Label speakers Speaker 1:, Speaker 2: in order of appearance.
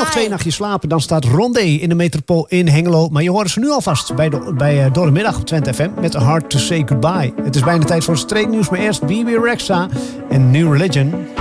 Speaker 1: nog 2 nachtjes slapen, dan staat Rondé in de Metropool in Hengelo. Maar je hoort ze nu alvast bij Door de Middag op Twente FM met Hard to Say Goodbye. Het is bijna tijd voor het streeknieuws, maar eerst BB Rexa en New Religion.